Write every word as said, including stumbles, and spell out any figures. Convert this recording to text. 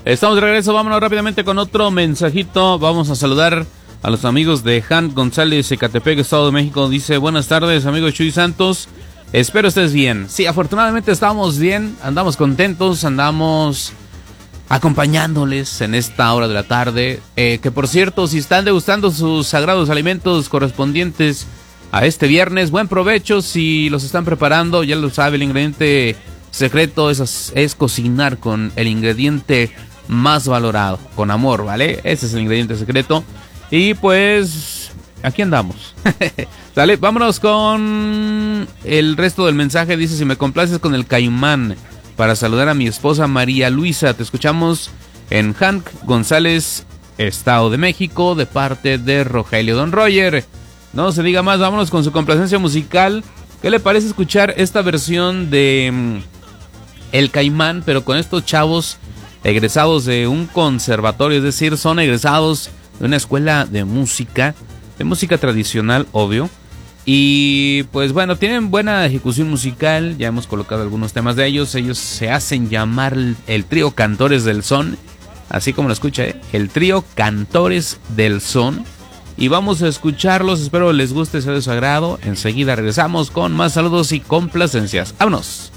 Estamos de regreso, vámonos rápidamente con otro mensajito. Vamos a saludar a los amigos de Han González, Ecatepec, Estado de México. Dice, buenas tardes, amigo Chuy Santos. Espero estés bien. Sí, afortunadamente estamos bien, andamos contentos, andamos acompañándoles en esta hora de la tarde. Eh, que por cierto, si están degustando sus sagrados alimentos correspondientes a este viernes, buen provecho. Si los están preparando, ya lo sabe, el ingrediente secreto es, es cocinar con el ingrediente más valorado, con amor, ¿vale? Ese es el ingrediente secreto. Y pues aquí andamos. ¿Sale? Vámonos con el resto del mensaje. Dice, si me complaces con el Caimán para saludar a mi esposa María Luisa. Te escuchamos en Hank González, Estado de México, de parte de Rogelio. Don Roger, no se diga más, vámonos con su complacencia musical. ¿Qué le parece escuchar esta versión de um, El Caimán, pero con estos chavos egresados de un conservatorio? Es decir, son egresados de una escuela de música, de música tradicional, obvio. Y pues bueno, tienen buena ejecución musical, ya hemos colocado algunos temas de ellos. Ellos se hacen llamar el, el trío Cantores del Son, así como lo escucha, ¿eh? El trío Cantores del Son. Y vamos a escucharlos, espero les guste, sea de su agrado. Enseguida regresamos con más saludos y complacencias. ¡Vámonos!